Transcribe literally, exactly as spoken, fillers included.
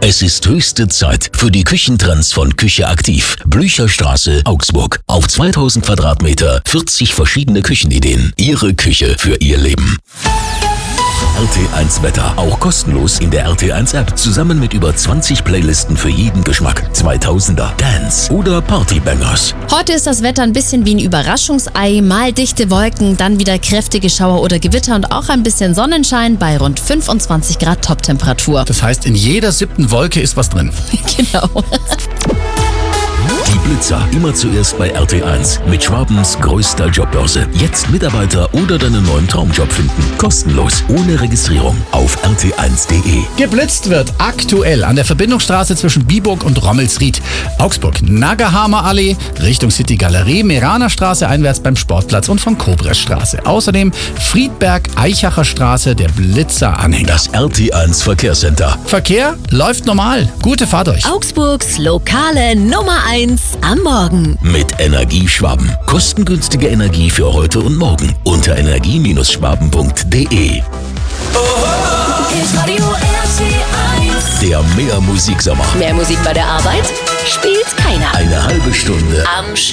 Es ist höchste Zeit für die Küchentrends von Küche Aktiv. Blücherstraße, Augsburg. Auf zweitausend Quadratmeter, vierzig verschiedene Küchenideen. Ihre Küche für Ihr Leben. R T eins Wetter, auch kostenlos in der R T eins App, zusammen mit über zwanzig Playlisten für jeden Geschmack. zweitausender, Dance oder Partybangers. Heute ist das Wetter ein bisschen wie ein Überraschungsei. Mal dichte Wolken, dann wieder kräftige Schauer oder Gewitter und auch ein bisschen Sonnenschein bei rund fünfundzwanzig Grad Toptemperatur. Das heißt, in jeder siebten Wolke ist was drin. Genau. Die Blitzer, immer zuerst bei R T eins. Mit Schwabens größter Jobbörse. Jetzt Mitarbeiter oder deinen neuen Traumjob finden. Kostenlos, ohne Registrierung. Auf r t eins punkt d e. Geblitzt wird aktuell an der Verbindungsstraße zwischen Biburg und Rommelsried. Augsburg, Naggerhamer Allee, Richtung City Galerie, Meraner Straße einwärts beim Sportplatz und von Kobresstraße. Außerdem Friedberg, Eichacher Straße, der Blitzer-Anhänger. Das R T eins Verkehrscenter. Verkehr läuft normal. Gute Fahrt euch. Augsburgs lokale Nummer eins am Morgen. Mit Energie Schwaben. Kostengünstige Energie für heute und morgen. Unter energie Schwaben punkt d e. Radio R T eins. Der Mehr Musiksommer. Mehr Musik bei der Arbeit spielt keiner. Eine halbe Stunde Am